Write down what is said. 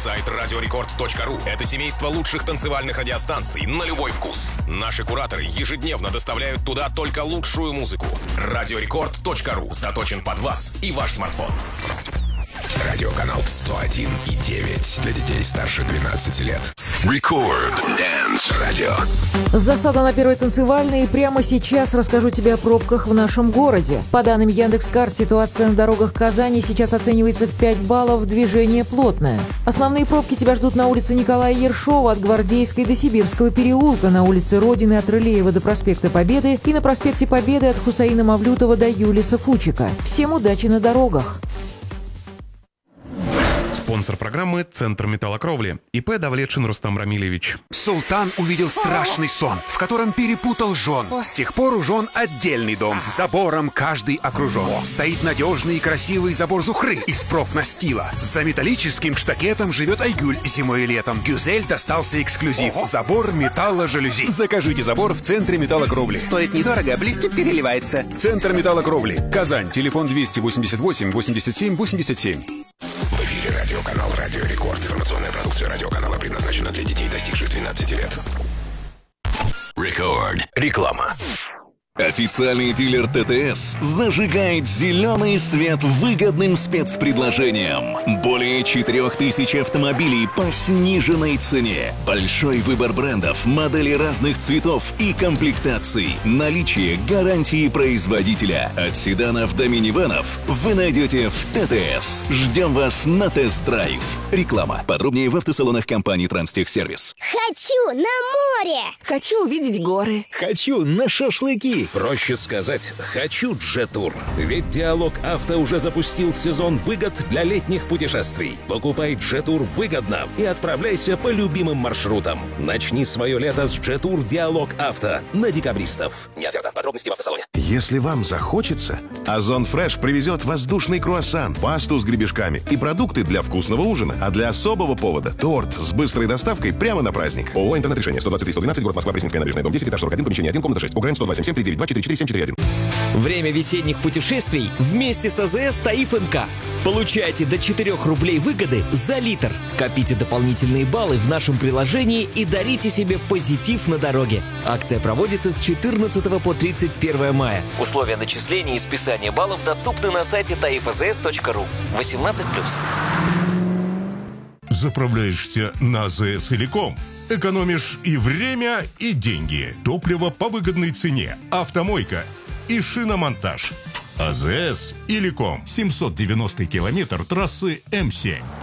Сайт radiorecord.ru – это семейство лучших танцевальных радиостанций на любой вкус. Наши кураторы ежедневно доставляют туда только лучшую музыку. radiorecord.ru заточен под вас и ваш смартфон. Радиоканал 101,9 для детей старше 12 лет. Record Dance Radio. Засада на первой танцевальной, и прямо сейчас расскажу тебе о пробках в нашем городе. По данным Яндекс.Карт, ситуация на дорогах Казани сейчас оценивается в 5 баллов, движение плотное. Основные пробки тебя ждут на улице Николая Ершова от Гвардейской до Сибирского переулка, на улице Родины от Рылеева до проспекта Победы и на проспекте Победы от Хусаина Мавлютова до Юлиса Фучика. Всем удачи на дорогах! Спонсор программы – Центр металлокровли. ИП Давлетшин Рустам Рамилевич. Султан увидел страшный сон, в котором перепутал жен. С тех пор у жен отдельный дом. Забором каждый окружен. Стоит надежный и красивый забор Зухры из профнастила. За металлическим штакетом живет Айгуль зимой и летом. Гюзель достался эксклюзив. Забор металло-жалюзи. Закажите забор в Центре металлокровли. Стоит недорого, блестит, переливается. Центр металлокровли. Казань. Телефон 288 87 87. В эфире радиоканал «Радио Рекорд». Информационная продукция радиоканала предназначена для детей, достигших 12 лет. Record. Реклама. Официальный дилер ТТС зажигает зеленый свет выгодным спецпредложением. Более 4000 автомобилей по сниженной цене. Большой выбор брендов, моделей разных цветов и комплектаций. Наличие гарантии производителя. От седанов до минивэнов вы найдете в ТТС. Ждем вас на тест-драйв. Реклама. Подробнее в автосалонах компании «Транстехсервис». Хочу на море! Хочу увидеть горы. Хочу на шашлыки. Проще сказать «хочу Джетур». Ведь Диалог Авто уже запустил сезон выгод для летних путешествий. Покупай Джетур выгодно и отправляйся по любимым маршрутам. Начни свое лето с Джетур Диалог Авто на декабристов. Не оферта. Подробности в автосалоне. Если вам захочется, Озон Фреш привезет воздушный круассан, пасту с гребешками и продукты для вкусного ужина. А для особого повода – торт с быстрой доставкой прямо на праздник. ООО «Интернет-решение». 123-112, город Москва, Пресненская набережная, дом 10, этаж 41, помещение 1, комната 6. УГРН 127-739-244-741. Время весенних путешествий вместе с АЗС Таиф МК. Получайте до 4 рублей выгоды за литр. Копите дополнительные баллы в нашем приложении и дарите себе позитив на дороге. Акция проводится с 14 по 31 мая. Условия начисления и списания баллов доступны на сайте taifazs.ru. 18+. Заправляешься на АЗС Иликом. Экономишь и время, и деньги. Топливо по выгодной цене. Автомойка и шиномонтаж. АЗС Иликом. 790 километр трассы М7.